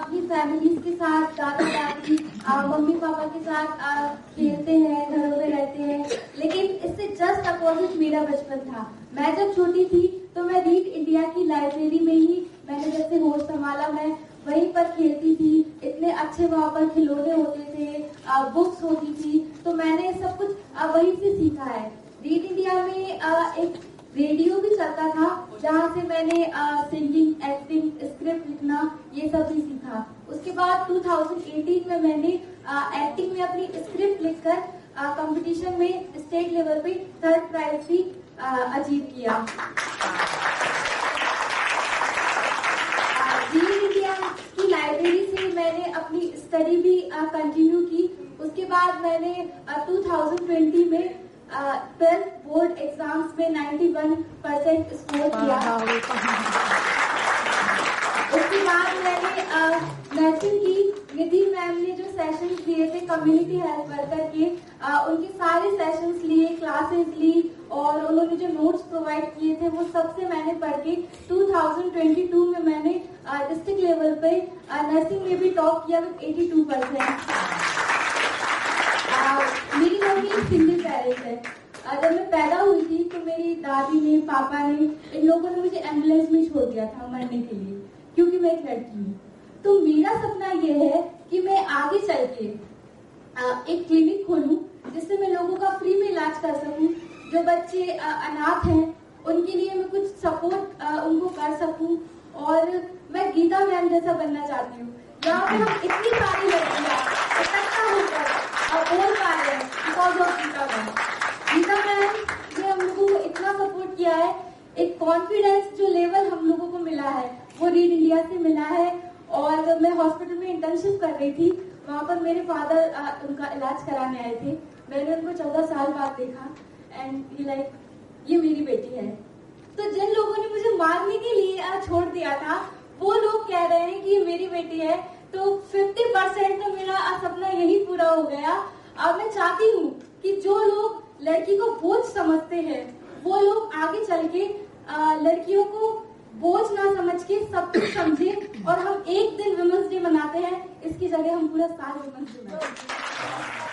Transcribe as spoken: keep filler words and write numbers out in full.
अपनी फैमिलीज के साथ, दादा दादी, मम्मी पापा के साथ आ, खेलते हैं, घरों में रहते हैं, लेकिन इससे जस्ट अपोजिट मेरा बचपन था। मैं जब छोटी थी तो मैं रीड इंडिया की लाइब्रेरी में ही मैंने जैसे होश संभाला, मैं वहीं पर खेलती थी। इतने अच्छे वहाँ पर खिलौने होते थे, आ, बुक्स होती थी, तो मैंने सब कुछ आ, वहीं से सीखा है। रीड इंडिया में आ, एक रेडियो भी चलता था जहाँ से मैंने सिंगिंग, एक्टिंग, स्क्रिप्ट लिखना ये सब भी सीखा। उसके बाद दो हज़ार अठारह में मैंने एक्टिंग में अपनी स्क्रिप्ट लिखकर कंपटीशन में स्टेट लेवल पे थर्ड प्राइज भी अचीव किया। रीड इंडिया की लाइब्रेरी से मैंने अपनी स्टडी भी कंटिन्यू की। उसके बाद मैंने दो हज़ार बीस में ट्वेल्थ बोर्ड एग्जाम्स में इक्यानवे परसेंट स्कोर किया। उसके बाद मैंने नर्सिंग की। निधि मैम ने जो सेशंस लिए थे कम्युनिटी हेल्थ वर्कर के, आ, उनके सारे सेशंस लिए, क्लासेस ली और उन्होंने जो नोट्स प्रोवाइड किए थे वो सबसे मैंने पढ़ के दो हज़ार बाईस में मैंने डिस्ट्रिक्ट लेवल पे नर्सिंग में भी टॉप किया विद बयासी परसेंट। मेरी मम्मी सिंगल पेरेंट है। जब मैं पैदा हुई थी तो मेरी दादी ने, पापा ने, इन लोगों ने मुझे एम्बुलेंस में छोड़ दिया था मरने के लिए, क्योंकि मैं एक लड़की हूँ। तो मेरा सपना ये है कि मैं आगे चल के एक क्लिनिक खोलूं जिससे मैं लोगों का फ्री में इलाज कर सकूं। जो बच्चे अनाथ हैं उनके लिए मैं कुछ सपोर्ट उनको कर सकूं। और मैं गीता मैम जैसा बनना चाहती हूँ, जहाँ पे हम इतनी सारी लड़कियां इकट्ठा होकर और बोल पा रहे हैं because of Gita ma'am. Gita ma'am ने हम लोगों को इतना सपोर्ट किया है। एक कॉन्फिडेंस जो लेवल हम लोगों को मिला है वो रीड इंडिया से मिला है। और मैं हॉस्पिटल में इंटर्नशिप कर रही थी, वहाँ पर मेरे फादर उनका इलाज कराने आए थे। मैंने उनको चौदह साल बाद देखा एंड ये लाइक ये मेरी बेटी है। तो जिन लोगों ने मुझे मारने के लिए छोड़ दिया था वो लोग कह रहे हैं कि ये मेरी बेटी है। तो पचास परसेंट तो मेरा सपना यही पूरा हो गया। अब मैं चाहती हूँ कि जो लोग लड़की को बोझ समझते हैं वो लोग आगे चल के आ, लड़कियों को बोझ ना समझ के सब कुछ समझे और हम एक दिन वुमेन्स डे मनाते हैं, इसकी जगह हम पूरा साल वुमेन्स डे मनाते हैं।